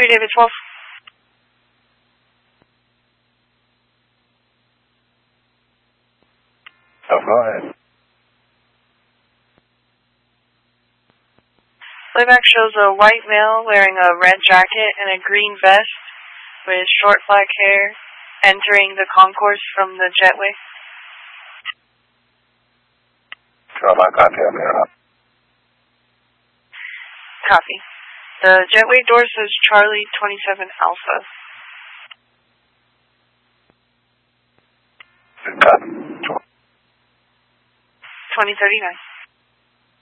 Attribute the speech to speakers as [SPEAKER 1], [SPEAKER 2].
[SPEAKER 1] David 12.
[SPEAKER 2] Oh, go ahead.
[SPEAKER 1] Playback shows a white male wearing a red jacket and a green vest with short black hair entering the concourse from the jetway.
[SPEAKER 2] Show my copy of here.
[SPEAKER 1] Copy. The jetway door says Charlie 27 Alpha.
[SPEAKER 2] Copy.
[SPEAKER 1] 2039.